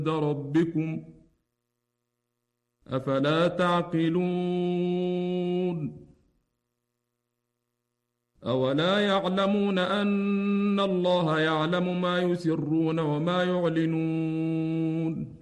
ربكم أفلا تعقلون أولا يعلمون أن الله يعلم ما يسرون وما يعلنون